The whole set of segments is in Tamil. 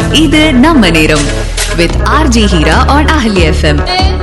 இது நம்ம நேரம் with RJ Hira on Ahli FM.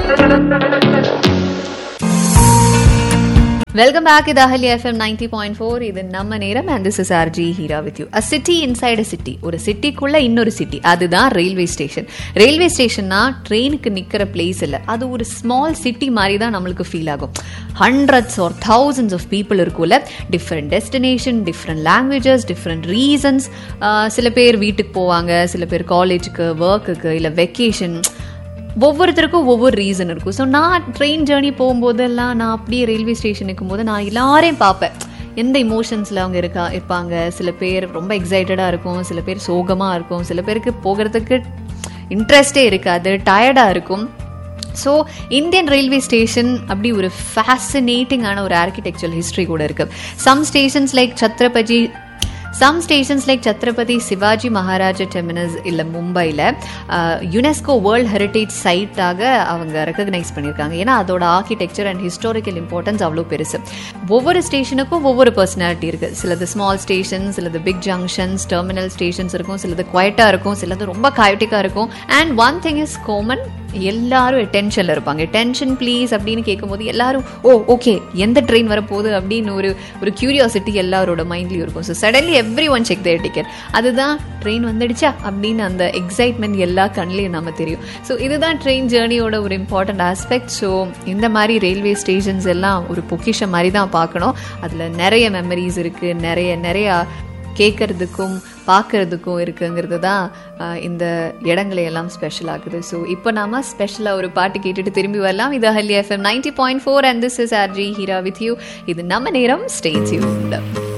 Welcome back to Ahli FM 90.4. இது நம்ம நேரம் and this is RJ Hira with you. A city inside a city. ஒரு சிட்டிக்குள்ள இன்னொரு சிட்டி, அதுதான் ரயில்வே ஸ்டேஷன். ரயில்வே ஸ்டேஷன்னா ட்ரெயினுக்கு நிக்கிற பிளேஸ் இல்லை, அது ஒரு ஸ்மால் சிட்டி மாதிரி தான் நம்மளுக்கு ஃபீல் ஆகும். Hundreds R thousands of people இருக்கும்ல, different destination, different languages, different reasons. சில பேர் வீட்டுக்கு போவாங்க, சில பேர் காலேஜுக்கு, ஒர்க்குக்கு, இல்லை வெக்கேஷன். ஒவ்வொருத்தருக்கும் ஒவ்வொரு ரீசன் இருக்கும். ஸோ நான் ட்ரெயின் ஜேர்னி போகும்போதெல்லாம் நான் அப்படியே ரயில்வே ஸ்டேஷன் இருக்கும்போது நான் எல்லாரையும் பார்ப்பேன், எந்த இமோஷன்ஸில் அவங்க இருப்பாங்க. சில பேர் ரொம்ப எக்ஸைட்டடாக இருக்கும், சில பேர் சோகமாக இருக்கும், சில பேருக்கு போகிறதுக்கு இன்ட்ரெஸ்டே இருக்காது, டயர்டாக இருக்கும். ஸோ இந்தியன் ரயில்வே ஸ்டேஷன் அப்படி ஒரு ஃபேசினேட்டிங்கான ஒரு ஆர்கிடெக்சரல் ஹிஸ்ட்ரி கூட இருக்குது. Some stations like Chhatrapati Sivaji Maharaja terminus இல்லை மும்பையில் யுனெஸ்கோ வேர்ல்ட் ஹெரிட்டேஜ் சைட்டாக அவங்க ரெக்கக்னைஸ் பண்ணியிருக்காங்க. ஏன்னா அதோட ஆர்கிடெக்சர் அண்ட் ஹிஸ்டாரிக்கல் இம்பார்ட்டன்ஸ் அவ்வளோ பெருசு. ஒவ்வொரு ஸ்டேஷனுக்கும் ஒவ்வொரு பர்சனாலிட்டி இருக்குது. சிலது ஸ்மால் ஸ்டேஷன், சிலது பிக் ஜங்ஷன்ஸ், டெர்மினல் ஸ்டேஷன்ஸ் இருக்கும், சிலது குவைட்டாக இருக்கும், சிலது ரொம்ப கயோட்டிக்காக இருக்கும். And one thing is common, எல்லாரும் அட்டென்ஷனில் இருப்பாங்க. அட்டென்ஷன் ப்ளீஸ் அப்படின்னு கேட்கும்போது எல்லாரும் ஓகே எந்த ட்ரெயின் வரப்போகுது அப்படின்னு ஒரு கியூரியாசிட்டி எல்லாரோட மைண்ட்லேயும் இருக்கும். So suddenly every one check தேர் டிக்கெட். அதுதான் ட்ரெயின் வந்துடுச்சா அப்படின்னு அந்த எக்ஸைட்மெண்ட் எல்லா கண்ணிலையும் நம்ம தெரியும். ஸோ இதுதான் ட்ரெயின் ஜேர்னியோட ஒரு இம்பார்ட்டன்ட் ஆஸ்பெக்ட். ஸோ இந்த மாதிரி ரயில்வே ஸ்டேஷன்ஸ் எல்லாம் ஒரு பொக்கிஷம் மாதிரி தான் பார்க்கணும். அதில் நிறைய மெமரிஸ் இருக்குது, நிறையா கேட்கறதுக்கும் பார்க்கறதுக்கும் இருக்குங்கிறது தான் இந்த இடங்களை எல்லாம் ஸ்பெஷல் ஆகுது. ஸோ இப்போ நாம ஸ்பெஷலாக ஒரு பாட்டு கேட்டுட்டு திரும்பி வரலாம். இது Ahli FM 90.4 and this is RJ Hira with you. இது நம்ம நேரம். Stay tuned.